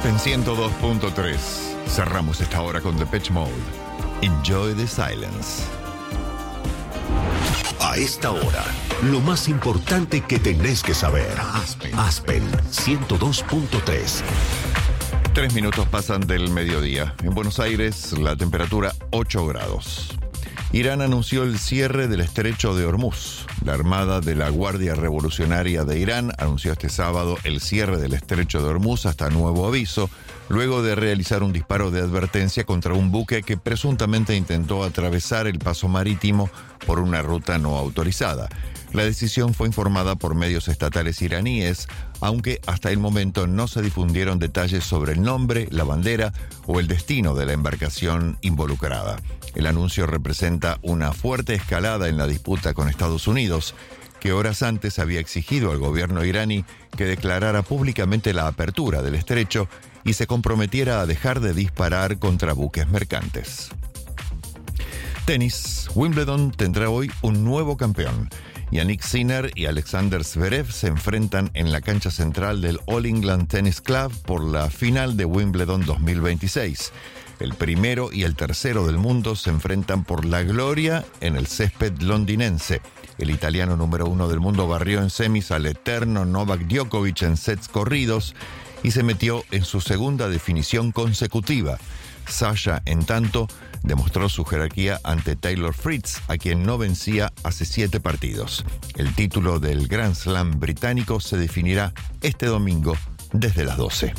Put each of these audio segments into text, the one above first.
Aspen 102.3. Cerramos esta hora con Depeche Mode. Enjoy the silence. A esta hora, lo más importante que tenés que saber. Aspen 102.3. 3 minutos pasan del mediodía. En Buenos Aires, la temperatura 8 grados. Irán anunció el cierre del estrecho de Hormuz. La Armada de la Guardia Revolucionaria de Irán anunció este sábado el cierre del estrecho de Hormuz hasta nuevo aviso, luego de realizar un disparo de advertencia contra un buque que presuntamente intentó atravesar el paso marítimo por una ruta no autorizada. La decisión fue informada por medios estatales iraníes, aunque hasta el momento no se difundieron detalles sobre el nombre, la bandera o el destino de la embarcación involucrada. El anuncio representa una fuerte escalada en la disputa con Estados Unidos, que horas antes había exigido al gobierno iraní que declarara públicamente la apertura del estrecho y se comprometiera a dejar de disparar contra buques mercantes. Tenis. Wimbledon tendrá hoy un nuevo campeón. Yannick Sinner y Alexander Zverev se enfrentan en la cancha central del All England Tennis Club por la final de Wimbledon 2026. El primero y el tercero del mundo se enfrentan por la gloria en el césped londinense. El italiano número 1 del mundo barrió en semis al eterno Novak Djokovic en sets corridos y se metió en su segunda definición consecutiva. Sasha, en tanto, demostró su jerarquía ante Taylor Fritz, a quien no vencía hace 7 partidos. El título del Grand Slam británico se definirá este domingo desde las 12.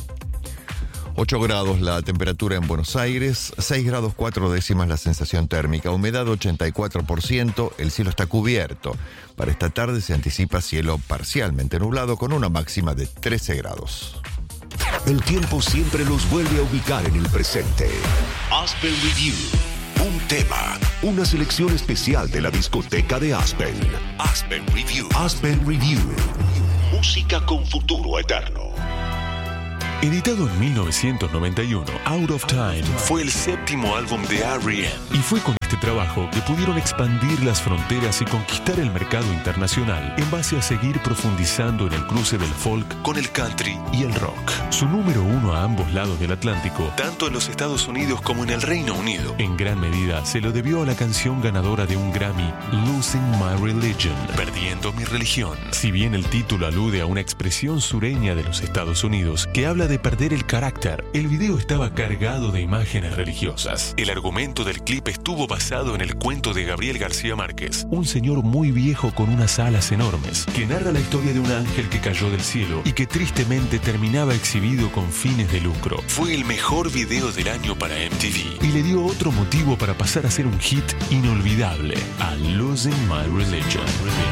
8 grados la temperatura en Buenos Aires, 6 grados 4 décimas la sensación térmica, humedad 84%, el cielo está cubierto. Para esta tarde se anticipa cielo parcialmente nublado con una máxima de 13 grados. El tiempo siempre los vuelve a ubicar en el presente. Aspen Review. Un tema, una selección especial de la discoteca de Aspen. Aspen Review. Aspen Review. Música con futuro eterno. Editado en 1991, Out of Time fue el séptimo álbum de R.E.M. y fue con este trabajo que pudieron expandir las fronteras y conquistar el mercado internacional en base a seguir profundizando en el cruce del folk con el country y el rock. Su número 1 a ambos lados del Atlántico, tanto en los Estados Unidos como en el Reino Unido, en gran medida se lo debió a la canción ganadora de un Grammy, Losing My Religion, Perdiendo mi religión. Si bien el título alude a una expresión sureña de los Estados Unidos que habla de perder el carácter, el video estaba cargado de imágenes religiosas. El argumento del clip estuvo basado en el cuento de Gabriel García Márquez, un señor muy viejo con unas alas enormes, que narra la historia de un ángel que cayó del cielo y que tristemente terminaba exhibido con fines de lucro. Fue el mejor video del año para MTV y le dio otro motivo para pasar a ser un hit inolvidable, a Losing My Religion.